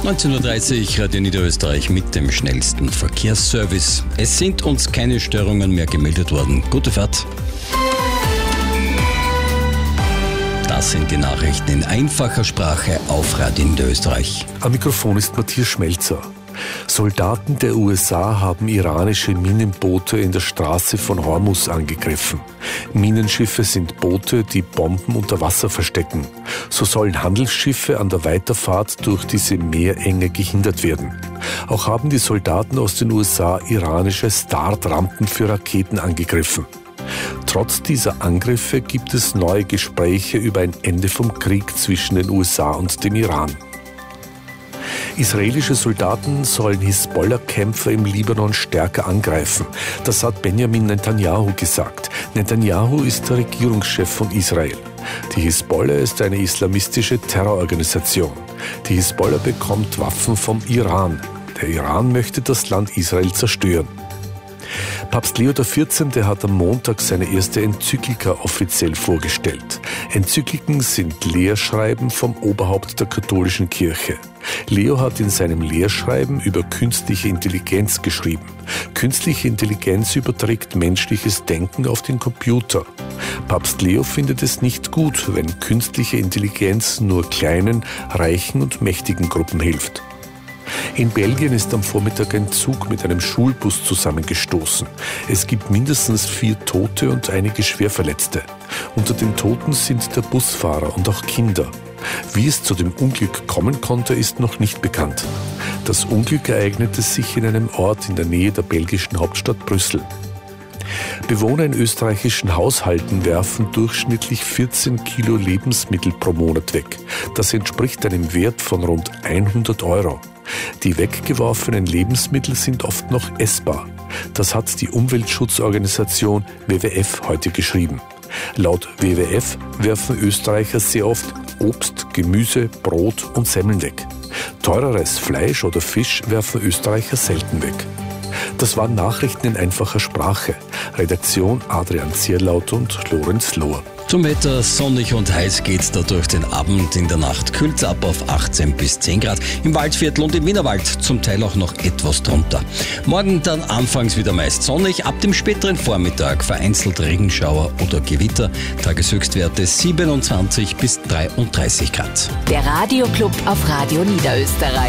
19:30 Uhr, Radio Niederösterreich mit dem schnellsten Verkehrsservice. Es sind uns keine Störungen mehr gemeldet worden. Gute Fahrt. Das sind die Nachrichten in einfacher Sprache auf Radio Niederösterreich. Am Mikrofon ist Matthias Schmelzer. Soldaten der USA haben iranische Minenboote in der Straße von Hormuz angegriffen. Minenschiffe sind Boote, die Bomben unter Wasser verstecken. So sollen Handelsschiffe an der Weiterfahrt durch diese Meerenge gehindert werden. Auch haben die Soldaten aus den USA iranische Startrampen für Raketen angegriffen. Trotz dieser Angriffe gibt es neue Gespräche über ein Ende vom Krieg zwischen den USA und dem Iran. Israelische Soldaten sollen Hisbollah-Kämpfer im Libanon stärker angreifen. Das hat Benjamin Netanyahu gesagt. Netanyahu ist der Regierungschef von Israel. Die Hisbollah ist eine islamistische Terrororganisation. Die Hisbollah bekommt Waffen vom Iran. Der Iran möchte das Land Israel zerstören. Papst Leo XIV. Hat am Montag seine erste Enzyklika offiziell vorgestellt. Enzykliken sind Lehrschreiben vom Oberhaupt der katholischen Kirche. Leo hat in seinem Lehrschreiben über künstliche Intelligenz geschrieben. Künstliche Intelligenz überträgt menschliches Denken auf den Computer. Papst Leo findet es nicht gut, wenn künstliche Intelligenz nur kleinen, reichen und mächtigen Gruppen hilft. In Belgien ist am Vormittag ein Zug mit einem Schulbus zusammengestoßen. Es gibt mindestens 4 Tote und einige Schwerverletzte. Unter den Toten sind der Busfahrer und auch Kinder. Wie es zu dem Unglück kommen konnte, ist noch nicht bekannt. Das Unglück ereignete sich in einem Ort in der Nähe der belgischen Hauptstadt Brüssel. Bewohner in österreichischen Haushalten werfen durchschnittlich 14 Kilo Lebensmittel pro Monat weg. Das entspricht einem Wert von rund 100 €. Die weggeworfenen Lebensmittel sind oft noch essbar. Das hat die Umweltschutzorganisation WWF heute geschrieben. Laut WWF werfen Österreicher sehr oft Obst, Gemüse, Brot und Semmeln weg. Teureres Fleisch oder Fisch werfen Österreicher selten weg. Das waren Nachrichten in einfacher Sprache. Redaktion Adrian Zierlaut und Lorenz Lohr. Zum Wetter: sonnig und heiß geht's da durch den Abend. In der Nacht kühlt's ab auf 18 bis 10 Grad. Im Waldviertel und im Wienerwald zum Teil auch noch etwas drunter. Morgen dann anfangs wieder meist sonnig. Ab dem späteren Vormittag vereinzelt Regenschauer oder Gewitter. Tageshöchstwerte 27 bis 33 Grad. Der Radioclub auf Radio Niederösterreich.